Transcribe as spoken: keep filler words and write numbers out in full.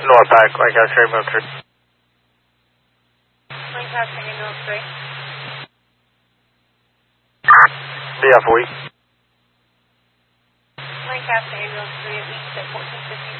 Northback, Lancaster Ambulance three. Lancaster Ambulance three. D F weak. Lancaster Ambulance three at least at fourteen fifty.